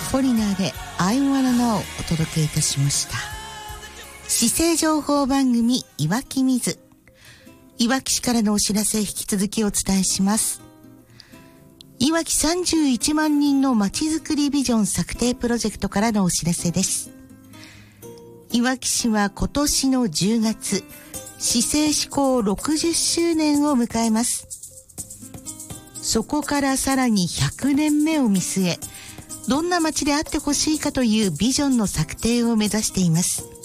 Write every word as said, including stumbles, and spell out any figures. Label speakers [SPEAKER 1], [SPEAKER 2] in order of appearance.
[SPEAKER 1] フォリナーで I Wanna Know お届けいたしました。市政情報番組いわきみず。いわき市からのお知らせ、引き続きお伝えします。いわきさんじゅういちまんにんのまちづくりビジョン策定プロジェクトからのお知らせです。いわき市は今年のじゅうがつ、市政施行ろくじゅっしゅうねんを迎えます。そこからさらにひゃくねんめを見据え、どんな街であってほしいかというビジョンの策定を目指しています。